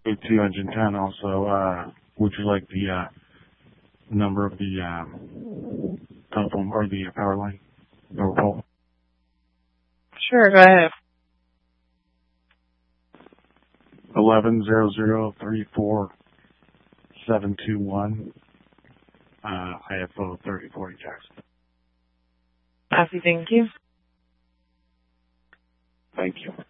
2 engine 10 also. Would you like the number of the telephone or the power line or pole? Sure, go ahead. 11-00-34-721. IFO 3040 Jackson. Copy, thank you. Thank you.